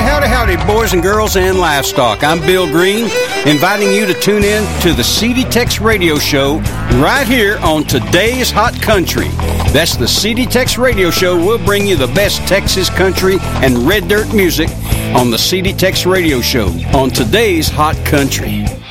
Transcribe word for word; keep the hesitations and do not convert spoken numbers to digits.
howdy, howdy, boys and girls and livestock. I'm Bill Green, inviting you to tune in to the C D Tex Radio Show right here on Today's Hot Country. That's the C D Tex Radio Show. We'll bring you the best Texas country and red dirt music on the C D Tex Radio Show on Today's Hot Country.